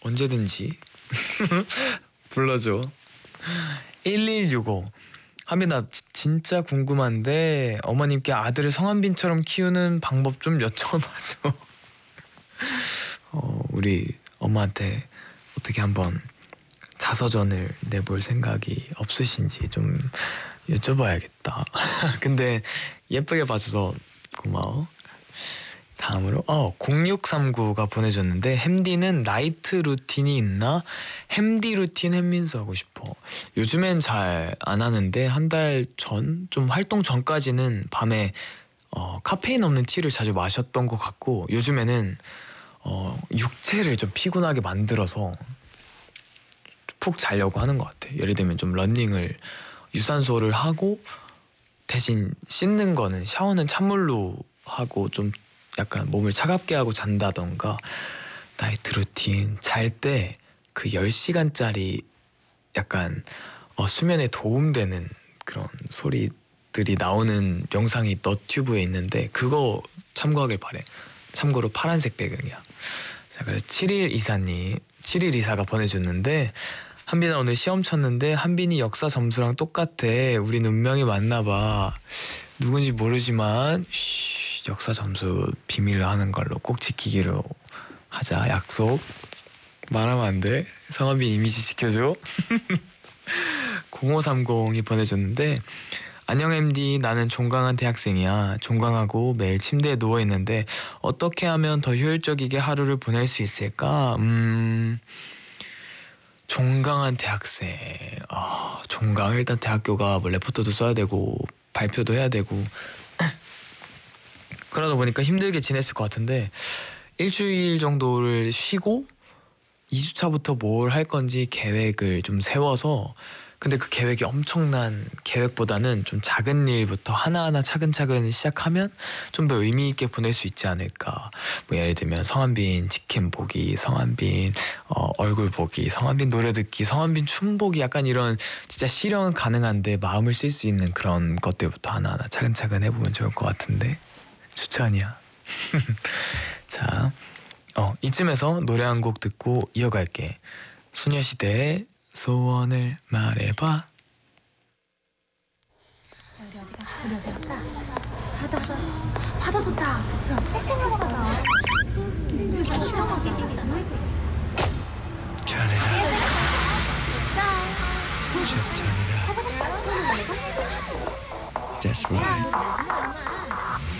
언제든지 불러줘. 1165 한빈아, 진짜 궁금한데 어머님께 아들을 성한빈처럼 키우는 방법 좀 여쭤봐줘. 우리 엄마한테 어떻게 한번 자서전을 내볼 생각이 없으신지 좀 여쭤봐야겠다. 근데 예쁘게 봐줘서 고마워. 다음으로 0639가 보내줬는데, 햄디는 나이트 루틴이 있나? 햄디 루틴 햄민수 하고 싶어. 요즘엔 잘 안 하는데 한 달 전, 좀 활동 전까지는 밤에 카페인 없는 티를 자주 마셨던 것 같고, 요즘에는 육체를 좀 피곤하게 만들어서 푹 자려고 하는 것 같아. 예를 들면 좀 러닝을, 유산소를 하고 대신 씻는 거는, 샤워는 찬물로 하고 좀 약간 몸을 차갑게 하고 잔다던가, 나이트 루틴 잘 때 그 10시간짜리 약간 수면에 도움되는 그런 소리들이 나오는 영상이 너튜브에 있는데, 그거 참고하길 바래. 참고로 파란색 배경이야. 자, 그래서 7124가 보내줬는데, 한빈아 오늘 시험 쳤는데 한빈이 역사 점수랑 똑같아. 우린 운명이 맞나봐. 누군지 모르지만 역사 점수 비밀로 하는 걸로 꼭 지키기로 하자. 약속. 말하면 안 돼. 성한빈 이미지 지켜줘. 0530이 보내줬는데, 안녕 MD, 나는 종강한 대학생이야. 종강하고 매일 침대에 누워있는데 어떻게 하면 더 효율적이게 하루를 보낼 수 있을까? 종강한 대학생. 종강, 일단 대학교가 뭐 레포트도 써야 되고 발표도 해야 되고 그러다 보니까 힘들게 지냈을 것 같은데, 일주일 정도를 쉬고 2주차부터 뭘 할 건지 계획을 좀 세워서, 근데 그 계획이 엄청난 계획보다는 좀 작은 일부터 하나하나 차근차근 시작하면 좀 더 의미 있게 보낼 수 있지 않을까. 뭐 예를 들면 성한빈 치킨 보기, 성한빈 얼굴 보기, 성한빈 노래 듣기, 성한빈 춤 보기, 약간 이런 진짜 실현 가능한데 마음을 쓸 수 있는 그런 것들부터 하나하나 차근차근 해보면 좋을 것 같은데. 추천이야. 자, 이쯤에서 노래 한 곡 듣고 이어갈게. 소녀시대의 소원을 말해봐. 우리 어디 갈까? 바다 좋다. 그치? 캠핑하러 가자. 진짜 시원하게. Turn it up. Just turn it up. That's right.